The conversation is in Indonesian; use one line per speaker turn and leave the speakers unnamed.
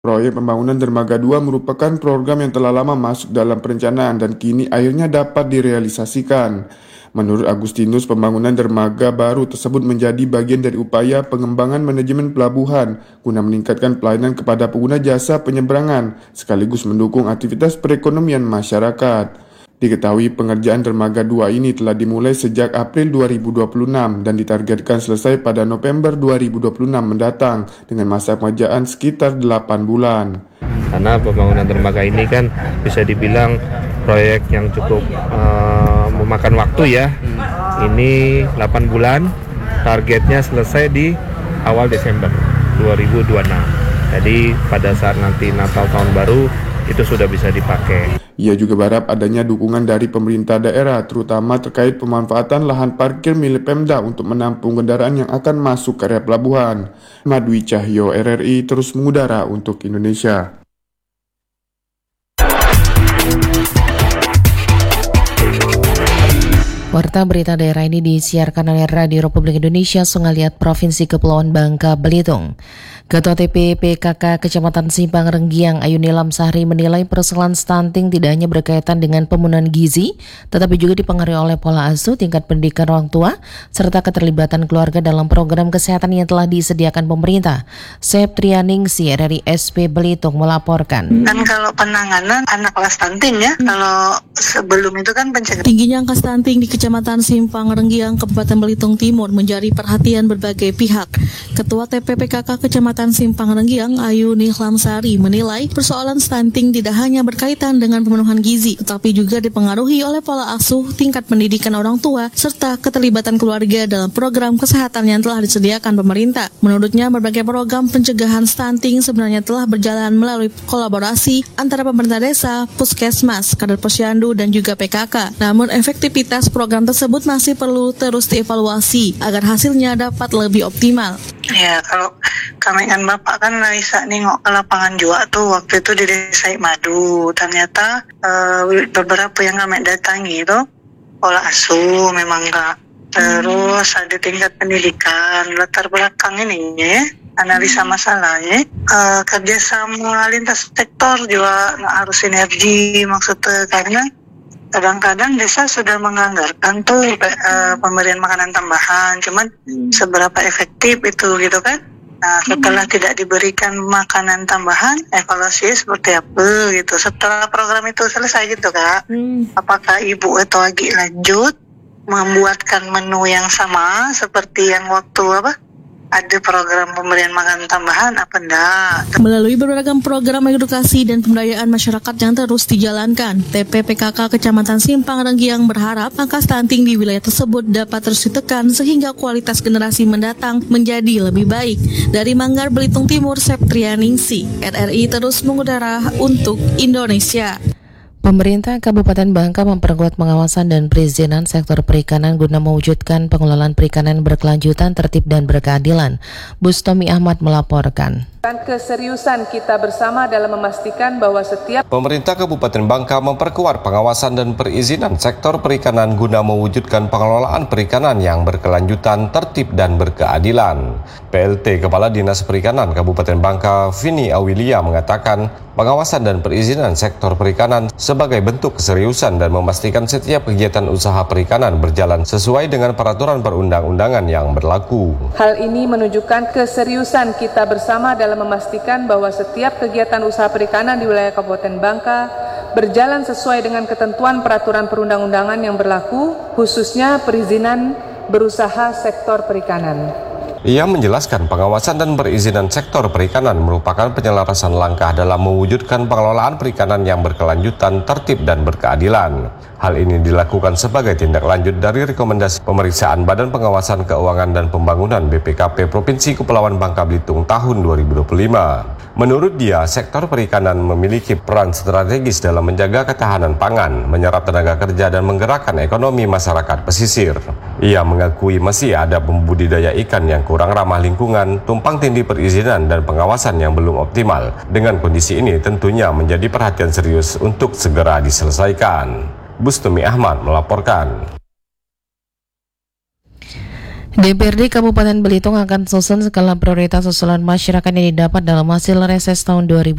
Proyek pembangunan Dermaga 2 merupakan program yang telah lama masuk dalam perencanaan dan kini akhirnya dapat direalisasikan. Menurut Agustinus, pembangunan dermaga baru tersebut menjadi bagian dari upaya pengembangan manajemen pelabuhan guna meningkatkan pelayanan kepada pengguna jasa penyeberangan sekaligus mendukung aktivitas perekonomian masyarakat. Diketahui pengerjaan dermaga 2 ini telah dimulai sejak April 2026 dan ditargetkan selesai pada November 2026 mendatang dengan masa pengerjaan sekitar 8 bulan.
Karena pembangunan dermaga ini kan bisa dibilang proyek yang cukup memakan waktu ya. Ini 8 bulan, targetnya selesai di awal Desember 2026. Jadi pada saat nanti Natal tahun baru itu sudah bisa dipakai.
Ia juga berharap adanya dukungan dari pemerintah daerah, terutama terkait pemanfaatan lahan parkir milik Pemda untuk menampung kendaraan yang akan masuk ke area pelabuhan. Madwi Cahyo, RRI, terus mengudara untuk Indonesia.
Warta berita daerah ini disiarkan oleh Radio Republik Indonesia Songaliat Provinsi Kepulauan Bangka Belitung. Ketua TPPKK Kecamatan Simpang Renggiang Ayuni Lamsari menilai persoalan stunting tidak hanya berkaitan dengan pemenuhan gizi, tetapi juga dipengaruhi oleh pola asuh, tingkat pendidikan orang tua, serta keterlibatan keluarga dalam program kesehatan yang telah disediakan pemerintah. Septrianingsi RRI SP Belitung melaporkan.
Kan kalau penanganan anak kelas stunting ya, kalau sebelum itu kan pencegahan.
Tingginya angka stunting di Kecamatan Simpang Renggiang, Kabupaten Belitung Timur menjadi perhatian berbagai pihak. Ketua TPPKK Kecamatan Simpang Renggiang Ayuni Lamsari menilai persoalan stunting tidak hanya berkaitan dengan pemenuhan gizi, tetapi juga dipengaruhi oleh pola asuh, tingkat pendidikan orang tua, serta keterlibatan keluarga dalam program kesehatan yang telah disediakan pemerintah. Menurutnya, berbagai program pencegahan stunting sebenarnya telah berjalan melalui kolaborasi antara pemerintah desa, puskesmas, kader posyandu, dan juga PKK. Namun, efektivitas program tersebut masih perlu terus dievaluasi agar hasilnya dapat lebih optimal.
Ya, kalau kami kan Bapak kan bisa nengok ke lapangan juga tuh waktu itu di Desa Madu. Ternyata beberapa yang kami datangi itu pola asuh memang enggak. Terus ada tingkat pendidikan, latar belakang ini ya, analisa masalahnya, kerjasama lintas sektor juga harus sinergi maksudnya, karena kadang-kadang desa sudah menganggarkan tuh pemberian makanan tambahan, cuman seberapa efektif itu gitu kan. Nah, setelah tidak diberikan makanan tambahan, evaluasi seperti apa gitu. Setelah program itu selesai gitu Kak, apakah ibu atau lagi lanjut membuatkan menu yang sama seperti yang waktu ada program pemberian makanan tambahan apa enggak?
Melalui beragam program edukasi dan pemberdayaan masyarakat yang terus dijalankan, TPPKK Kecamatan Simpang Renggiang berharap angka stunting di wilayah tersebut dapat terus ditekan sehingga kualitas generasi mendatang menjadi lebih baik. Dari Manggar, Belitung Timur, Septrianingsi, RRI terus mengudara untuk Indonesia.
Pemerintah Kabupaten Bangka memperkuat pengawasan dan perizinan sektor perikanan guna mewujudkan pengelolaan perikanan berkelanjutan, tertib dan berkeadilan. Bustomi Ahmad melaporkan.
Keseriusan kita bersama dalam memastikan bahwa setiap
Pemerintah Kabupaten Bangka memperkuat pengawasan dan perizinan sektor perikanan guna mewujudkan pengelolaan perikanan yang berkelanjutan, tertib dan berkeadilan. PLT Kepala Dinas Perikanan Kabupaten Bangka, Vini Awilia mengatakan, pengawasan dan perizinan sektor perikanan sebagai bentuk keseriusan dan memastikan setiap kegiatan usaha perikanan berjalan sesuai dengan peraturan perundang-undangan yang berlaku.
Hal ini menunjukkan keseriusan kita bersama dalam memastikan bahwa setiap kegiatan usaha perikanan di wilayah Kabupaten Bangka berjalan sesuai dengan ketentuan peraturan perundang-undangan yang berlaku, khususnya perizinan berusaha sektor perikanan.
Ia menjelaskan pengawasan dan perizinan sektor perikanan merupakan penyelarasan langkah dalam mewujudkan pengelolaan perikanan yang berkelanjutan, tertib dan berkeadilan. Hal ini dilakukan sebagai tindak lanjut dari rekomendasi pemeriksaan Badan Pengawasan Keuangan dan Pembangunan BPKP Provinsi Kepulauan Bangka Belitung tahun 2025. Menurut dia, sektor perikanan memiliki peran strategis dalam menjaga ketahanan pangan, menyerap tenaga kerja dan menggerakkan ekonomi masyarakat pesisir. Ia mengakui masih ada pembudidaya ikan yang kurang ramah lingkungan, tumpang tindih perizinan dan pengawasan yang belum optimal. Dengan kondisi ini tentunya menjadi perhatian serius untuk segera diselesaikan. Bustomi Ahmad melaporkan.
DPRD Kabupaten Belitung akan susun skala prioritas usulan masyarakat yang didapat dalam hasil reses tahun 2020.